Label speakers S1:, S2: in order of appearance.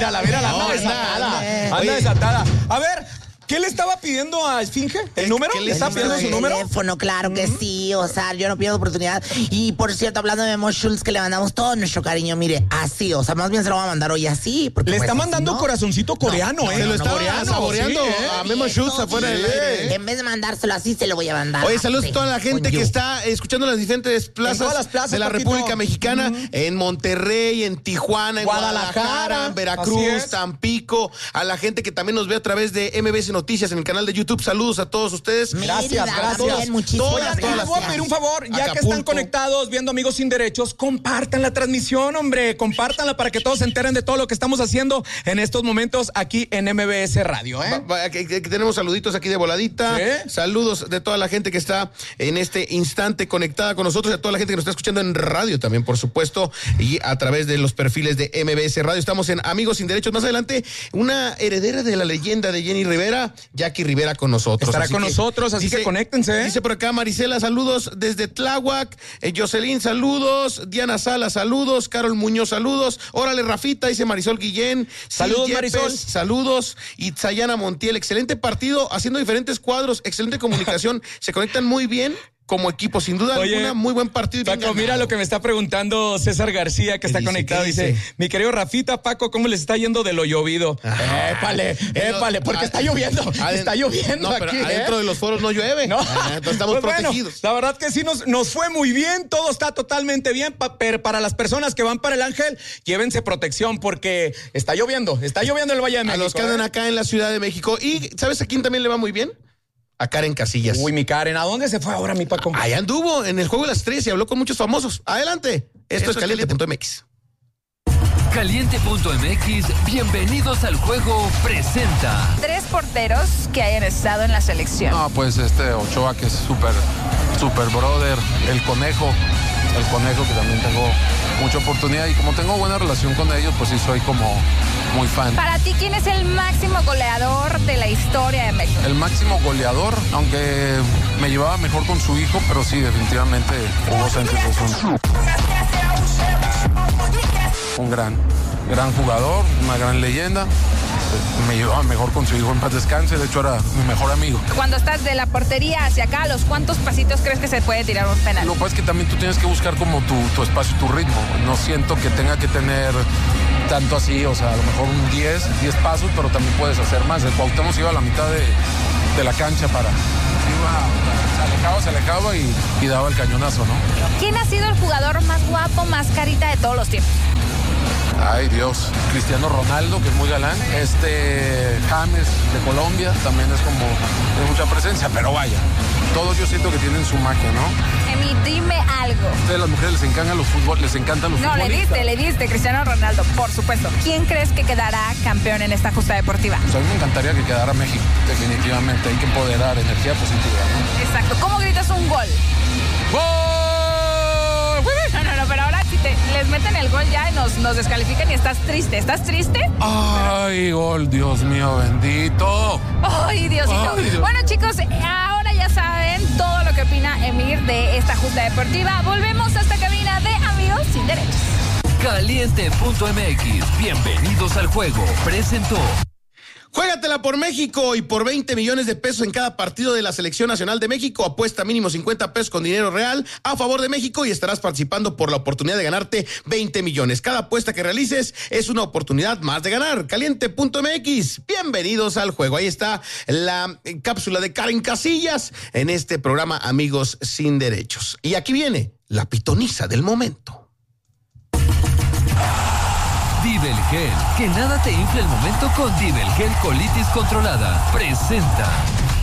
S1: mírala, anda desatada. A ver, ¿qué le estaba pidiendo a Esfinge? ¿El número? ¿Le estaba pidiendo su número?
S2: Teléfono, claro que sí. O sea, yo no pierdo oportunidad. Y por cierto, hablando de Memo Schultz, que le mandamos todo nuestro cariño, mire, así. O sea, más bien se lo va a mandar hoy así.
S1: Le está mandando corazoncito coreano,
S3: Se lo está saboreando a Memo Schultz afuera del aire.
S2: En vez de mandárselo así, se lo voy a mandar.
S3: Oye, saludos a toda la gente que está escuchando las diferentes plazas de la República Mexicana, en Monterrey, en Tijuana, en Guadalajara, en Veracruz, Tampico, a la gente que también nos ve a través de MBS Noticias en el canal de YouTube. Saludos a todos ustedes.
S1: Gracias.
S2: Muchísimas gracias.
S1: Les voy a pedir un favor, ya que están conectados viendo Amigos Sin Derechos, compartan la transmisión, hombre, compártanla para que todos se enteren de todo lo que estamos haciendo en estos momentos aquí en MBS Radio,
S3: que tenemos saluditos aquí de voladita. Saludos de toda la gente que está en este instante conectada con nosotros, y a toda la gente que nos está escuchando en radio también, por supuesto, y a través de los perfiles de MBS Radio. Estamos en Amigos Sin Derechos. Más adelante, una heredera de la leyenda de Jenny Rivera, Jackie Rivera, con nosotros.
S1: Estará con nosotros, así que conéctense.
S3: Dice por acá Marisela, saludos desde Tláhuac. Jocelyn, saludos. Diana Sala, saludos. Carol Muñoz, saludos. Órale, Rafita, dice Marisol Guillén.
S1: Saludos,
S3: Yepes,
S1: Marisol.
S3: Saludos. Y Tsayana Montiel, excelente partido, haciendo diferentes cuadros, excelente comunicación. Se conectan muy bien como equipo, sin duda alguna, muy buen partido.
S1: Paco, mira lo que me está preguntando César García, que está conectado. Dice, mi querido Rafita, Paco, ¿cómo les está yendo de lo llovido? Épale, porque está lloviendo. Está lloviendo
S3: pero
S1: aquí,
S3: adentro de los foros no llueve.
S1: No.
S3: Entonces estamos protegidos.
S1: La verdad que sí nos fue muy bien, todo está totalmente bien, pero para las personas que van para el Ángel, llévense protección porque está lloviendo en el Valle de México.
S3: A los que andan acá en la Ciudad de México. Y ¿sabes a quién también le va muy bien? A Karen Casillas.
S1: Uy, mi Karen, ¿a dónde se fue ahora, mi Paco?
S3: Allá anduvo en el Juego de las Estrellas y habló con muchos famosos. Adelante. Esto es Caliente.mx.
S4: Caliente.mx, bienvenidos al juego, presenta
S5: 3 porteros que hayan estado en la selección.
S6: No, pues Ochoa, que es súper brother, el Conejo que también tengo mucha oportunidad, y como tengo buena relación con ellos, pues sí soy como muy fan.
S5: Para ti, ¿quién es el máximo goleador de la historia de México?
S6: El máximo goleador, aunque me llevaba mejor con su hijo, pero sí, definitivamente Hugo Sánchez es un gran jugador, una gran leyenda. Me llevaba mejor con su hijo, en paz descanse, de hecho era mi mejor amigo.
S5: Cuando estás de la portería hacia acá, ¿los cuántos pasitos crees que se puede tirar un penal?
S6: Lo que pasa es que también tú tienes que buscar como tu espacio, tu ritmo. No siento que tenga que tener tanto así, o sea, a lo mejor un 10 pasos, pero también puedes hacer más. El Cuauhtémoc iba a la mitad de la cancha se alejaba y daba el cañonazo, ¿no?
S5: ¿Quién ha sido el jugador más guapo, más carita de todos los tiempos?
S6: Ay, Dios. Cristiano Ronaldo, que es muy galán. James de Colombia también es como de mucha presencia, pero vaya, todos yo siento que tienen su magia, ¿no?
S5: Emi, dime algo.
S6: A ustedes las mujeres les encantan los futbolistas.
S5: No, le diste, Cristiano Ronaldo, por supuesto. ¿Quién crees que quedará campeón en esta justa deportiva?
S6: Pues a mí me encantaría que quedara México, definitivamente. Hay que empoderar, energía positiva, ¿no?
S5: Exacto. ¿Cómo gritas un gol?
S6: ¡Gol!
S5: No, pero ahora si les meten el gol ya y nos descalifican y estás triste. ¿Estás triste?
S6: ¡Ay, gol! Dios mío, bendito.
S5: ¡Ay, Diosito! Ay, Dios. Bueno, chicos, ahora ya saben todo lo que opina Emir de esta justa deportiva. Volvemos a esta cabina de Amigos Sin Derechos.
S4: Caliente.mx, bienvenidos al juego, presentó.
S3: Juégatela por México y por 20 millones de pesos en cada partido de la Selección Nacional de México. Apuesta mínimo 50 pesos con dinero real a favor de México y estarás participando por la oportunidad de ganarte 20 millones. Cada apuesta que realices es una oportunidad más de ganar. Caliente.mx, bienvenidos al juego. Ahí está la cápsula de Karen Casillas en este programa Amigos Sin Derechos. Y aquí viene la pitoniza del momento.
S4: Divelgel, que nada te infle el momento con Divelgel Colitis Controlada. Presenta.